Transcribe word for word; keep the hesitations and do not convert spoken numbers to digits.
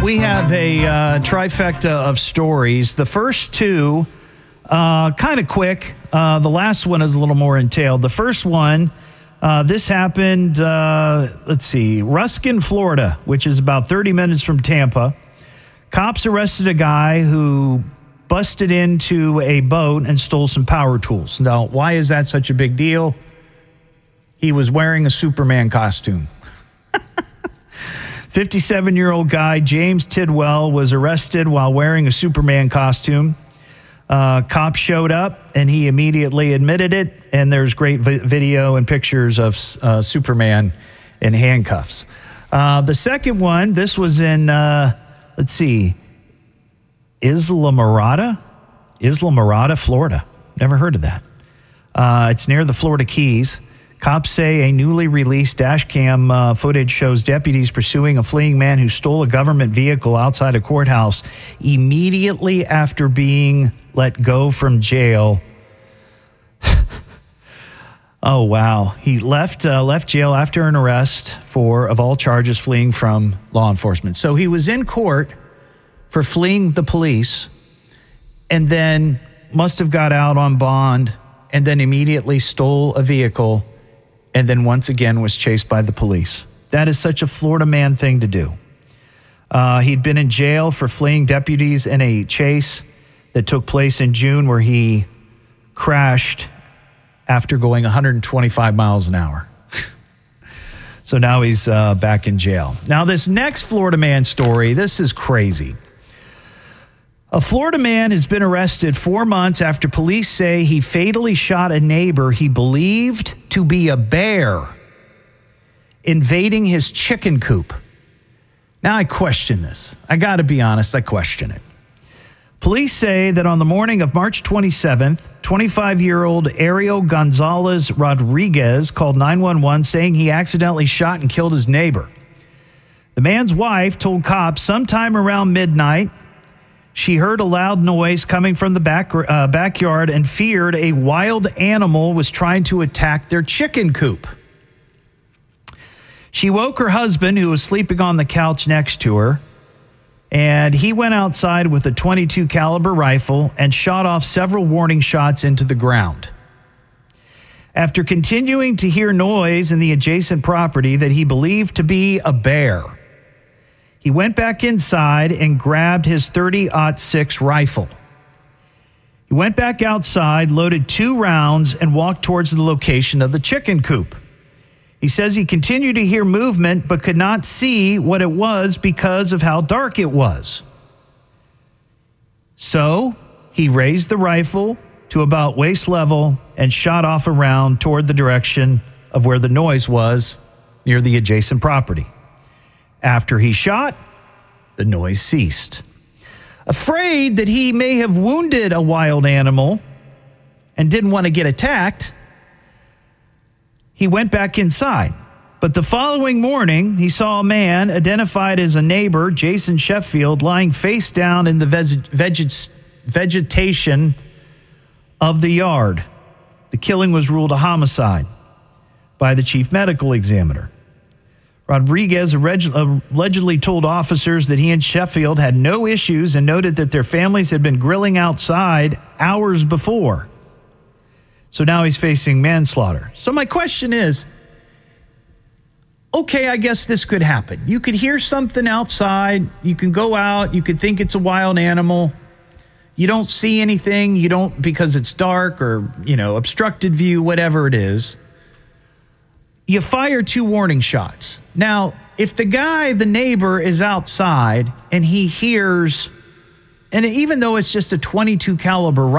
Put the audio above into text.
we have a uh, trifecta of stories. The first two, uh, kind of quick. Uh, the last one is a little more entailed. The first one, uh, this happened, uh, let's see, Ruskin, Florida, which is about thirty minutes from Tampa. Cops arrested a guy who busted into a boat and stole some power tools. Now, why is that such a big deal? He was wearing a Superman costume. fifty-seven-year-old guy, James Tidwell, was arrested while wearing a Superman costume. Uh, cops showed up, and he immediately admitted it, and there's great vi- video and pictures of uh, Superman in handcuffs. Uh, the second one, this was in, uh, let's see, Islamorada? Islamorada, Florida. Never heard of that. Uh, it's near the Florida Keys. Cops say a newly released dash cam uh, footage shows deputies pursuing a fleeing man who stole a government vehicle outside a courthouse immediately after being let go from jail. Oh, wow. He left uh, left jail after an arrest for, of all charges, fleeing from law enforcement. So he was in court for fleeing the police and then must have got out on bond and then immediately stole a vehicle and then once again was chased by the police. That is such a Florida man thing to do. Uh, he'd been in jail for fleeing deputies in a chase that took place in June where he crashed after going one hundred twenty-five miles an hour. So now he's uh, back in jail. Now this next Florida man story, this is crazy. A Florida man has been arrested four months after police say he fatally shot a neighbor he believed to be a bear invading his chicken coop. Now I question this. I got to be honest, I question it. Police say that on the morning of March twenty-seventh, twenty-five-year-old Ariel Gonzalez Rodriguez called nine one one saying he accidentally shot and killed his neighbor. The man's wife told cops sometime around midnight she heard a loud noise coming from the back uh, backyard and feared a wild animal was trying to attack their chicken coop. She woke her husband, who was sleeping on the couch next to her, and he went outside with a twenty-two caliber rifle and shot off several warning shots into the ground. After continuing to hear noise in the adjacent property that he believed to be a bear, he went back inside and grabbed his thirty aught six rifle. He went back outside, loaded two rounds, and walked towards the location of the chicken coop. He says he continued to hear movement but could not see what it was because of how dark it was. So he raised the rifle to about waist level and shot off a round toward the direction of where the noise was near the adjacent property. After he shot, the noise ceased. Afraid that he may have wounded a wild animal and didn't want to get attacked, he went back inside. But the following morning, he saw a man identified as a neighbor, Jason Sheffield, lying face down in the veg- veg- vegetation of the yard. The killing was ruled a homicide by the chief medical examiner. Rodriguez allegedly told officers that he and Sheffield had no issues and noted that their families had been grilling outside hours before. So now he's facing manslaughter. So my question is, okay, I guess this could happen. You could hear something outside. You can go out. You could think it's a wild animal. You don't see anything. You don't, because it's dark or, you know, obstructed view, whatever it is. You fire two warning shots. Now, if the guy, the neighbor, is outside and he hears, and even though it's just a twenty-two caliber